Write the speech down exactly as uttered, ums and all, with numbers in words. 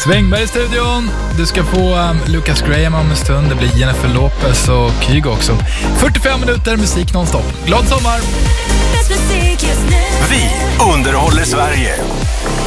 Svängberg i studion. Du ska få um, Lucas Graham om en stund. Det blir Jennifer Lopez och Kygo också. fyrtiofem minuter musik nonstop. Glad sommar! Vi underhåller Sverige.